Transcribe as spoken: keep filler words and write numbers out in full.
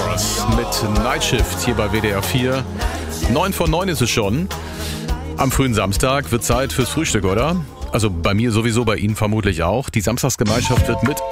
Boros mit Night Shift hier bei W D R vier. neun vor neun ist es schon. Am frühen Samstag wird Zeit fürs Frühstück, oder? Also bei mir sowieso, bei Ihnen vermutlich auch. Die Samstagsgemeinschaft wird mit